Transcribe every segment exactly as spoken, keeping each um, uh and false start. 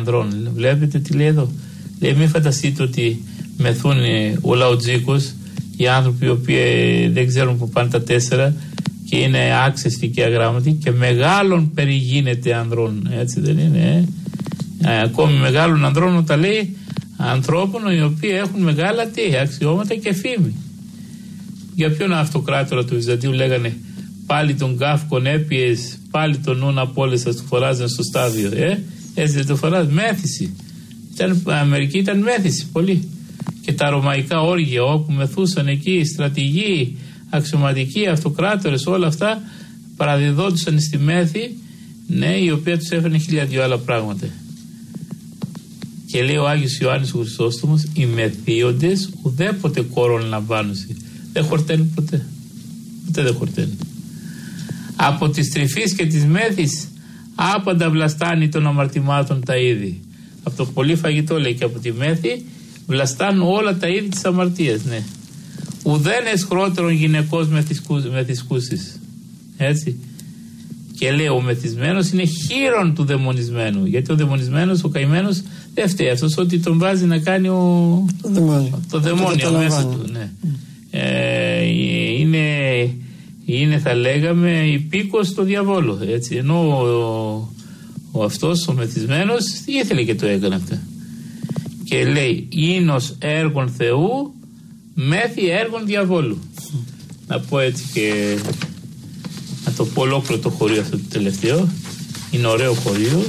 ανδρών. Βλέπετε τι λέει εδώ. Λέει, μην φανταστείτε ότι μεθούν ο λαοτζίκος, οι άνθρωποι οι οποίοι δεν ξέρουν που πάνε τα τέσσερα και είναι άξεστοι και αγράμματοι, και μεγάλων περιγίνεται ανδρών. Έτσι δεν είναι? Ε? Ακόμη μεγάλων ανδρών, όταν λέει ανθρώπων οι οποίοι έχουν μεγάλα τι, αξιώματα και φήμη. Για ποιον αυτοκράτορα του Βυζαντίου λέγανε πάλι τον Κάφκον έπιες, πάλι τον νουν από όλες σας του φοράζαν στο στάδιο. Ε? Έτσι δεν το φοράζει? Μέθηση. Ήταν, Αμερική ήταν μέθηση πολύ. Και τα ρωμαϊκά όργια όπου μεθούσαν εκεί στρατηγοί, αξιωματικοί, αυτοκράτορες, όλα αυτά παραδιδόντουσαν στη μέθη, ναι, η οποία τους έφερνε χίλια δυο άλλα πράγματα. Και λέει ο Άγιος Ιωάννης ο Χρυσόστομος, οι μεθύοντες ουδέποτε κόρον λαμβάνουσι. Δεν χορταίνουν ποτέ. Ποτέ δεν χορταίνουν. Από τις τρυφείς και τις μέθης άπαντα βλαστάνει των αμαρτημάτων τα είδη. Από το πολύ φαγητό, λέει, και από τη μέθη βλαστάνουν όλα τα είδη της αμαρτίας, ναι. Ουδέν εσχρότερον γυναικός μεθυσκούσης. Έτσι. Και λέει, ο μεθυσμένος είναι χείρον του δαιμονισμένου. Γιατί ο δαιμονισμένος, ο καημένος, δεν φταίει. Αυτός ότι τον βάζει να κάνει ο... το δαιμόνιο, το δαιμόνιο το μέσα του. Ναι. Mm. Ε, είναι, είναι, θα λέγαμε, υπήκος στο διαβόλο. Έτσι. Ενώ ο, ο αυτός, ο μεθυσμένος, ήθελε και το έκανε αυτό. Και λέει, ίνος έργων Θεού, μέθη έργων διαβόλου. Mm. Να πω έτσι και... να το πω ολόκληρο το χωρίο αυτό το τελευταίο. Είναι ωραίο χωρίο.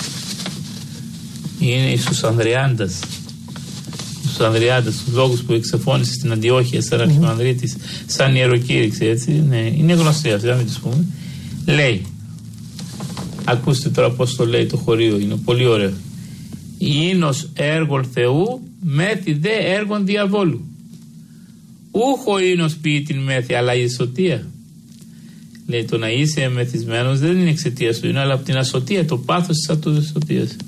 Είναι η Σουσανδριάντας. Η Σουσανδριάντας, τους λόγους που εξεφώνησε στην Αντιόχεια σαν αρχιμανδρίτης, σαν ιεροκήρυξη, έτσι. Ναι, είναι γνωστή αυτή, να μην τους πούμε. Λέει, ακούστε τώρα πώς το λέει το χωρίο, είναι πολύ ωραίο. Ίνος έργων Θεού, μέθη δε έργων διαβόλου. Ούχο ίνος ποιεί την μέθη, αλλά η σωτία. Λέει, το να είσαι μεθυσμένος δεν είναι εξαιτία σου, είναι αλλά από την ασωτία, το πάθος της ασωτίας.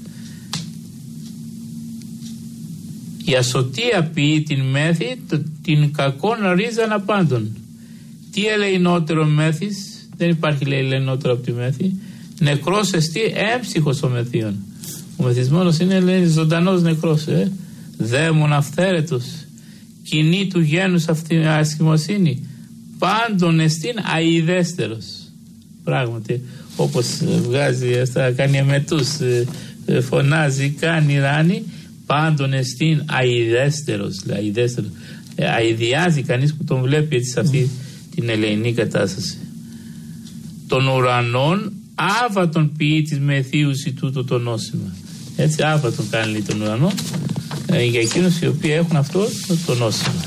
Η ασωτία ποιεί την μέθη, το, την κακόν ρίζαν απάντων. Τι ελεηνότερο μέθης, δεν υπάρχει, λέει, ελεηνότερο από τη μέθη. Νεκρός εστί έμψυχος ο μεθύων. Ο μεθυσμένος είναι, λέει, ζωντανός νεκρός. Ε? Δαίμον αυθαίρετος, κοινή του γένους ασχημοσύνη. Πάντων εστίν αηδέστερος. Πράγματι, όπως βγάζει αυτά, κάνει εμετούς, φωνάζει, κάνει, ράνει. Πάντων εστίν αηδέστερος. Αηδέστερος. Αηδιάζει κανείς που τον βλέπει έτσι σε αυτή mm. την ελεηνή κατάσταση. Των ουρανών άβατον ποιεί της μεθύουση τούτο το νόσημα. Έτσι άβατον κάνει, λέει, τον ουρανό ε, για εκείνους οι οποίοι έχουν αυτό το νόσημα.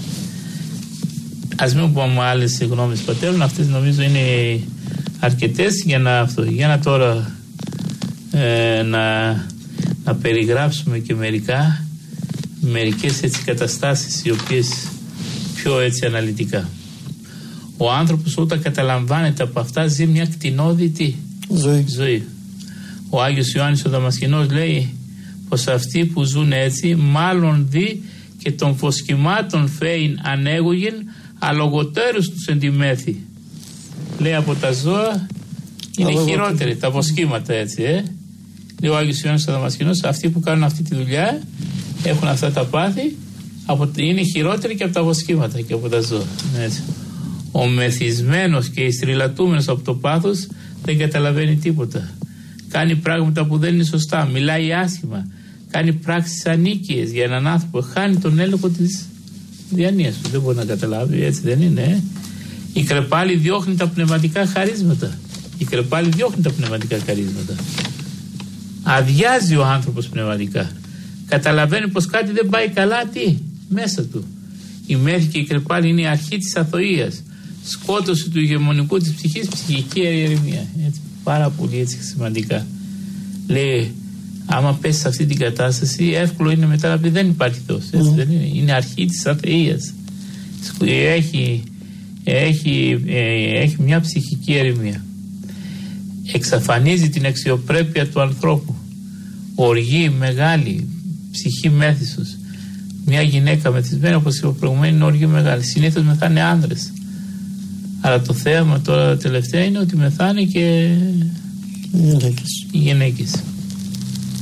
Ας μην πούμε άλλες γνώμες πατέρων, αυτές νομίζω είναι αρκετές για να, αυτό, για να τώρα ε, να, να περιγράψουμε και μερικά μερικές έτσι καταστάσεις οι οποίες πιο έτσι αναλυτικά. Ο άνθρωπος όταν καταλαμβάνεται από αυτά ζει μια κτηνόδητη ζωή. ζωή. Ο Άγιος Ιωάννης ο Δαμασκηνός λέει πως αυτοί που ζουν έτσι μάλλον δει και των φωσκημάτων φέιν ανέγωγεν αλογοτέρους τους εν τη μέθη. Λέει από τα ζώα είναι Αλογο... χειρότεροι τα βοσκήματα, έτσι, ε. Λέει ο Άγιος Ιωάννης ο Δαμασκηνός, αυτοί που κάνουν αυτή τη δουλειά έχουν αυτά τα πάθη, από... είναι χειρότεροι και από τα βοσκήματα και από τα ζώα, έτσι. Ο μεθυσμένος και ιστριλατούμενος από το πάθος δεν καταλαβαίνει τίποτα. Κάνει πράγματα που δεν είναι σωστά, μιλάει άσχημα, κάνει πράξεις ανίκειες για έναν άνθρωπο, χάνει τον έλεγχο της διανοίας του, δεν μπορεί να καταλάβει, έτσι δεν είναι. Ε? Η κρεπάλη διώχνει τα πνευματικά χαρίσματα. Η κρεπάλη διώχνει τα πνευματικά χαρίσματα. Αδειάζει ο άνθρωπος πνευματικά. Καταλαβαίνει πως κάτι δεν πάει καλά, τι, μέσα του. Η μέθη και η κρεπάλη είναι η αρχή της αθωίας. Σκότωση του ηγεμονικού της ψυχής, ψυχική ερημία. Έτσι, πάρα πολύ έτσι σημαντικά. Λέει, άμα πέσει σε αυτή την κατάσταση, εύκολο είναι μετά να πει δεν υπάρχει Θεός. Έτσι, mm. δεν είναι. Είναι αρχή της αθείας. Έχει, έχει, έχει μια ψυχική ερημία. Εξαφανίζει την αξιοπρέπεια του ανθρώπου. Οργή μεγάλη, ψυχή μέθησος. Μια γυναίκα μεθυσμένη, όπως είπα προηγουμένως, είναι οργή μεγάλη. Συνήθως μεθάνε άνδρες. Αλλά το θέαμα τώρα τελευταία είναι ότι μεθάνε και οι γυναίκες.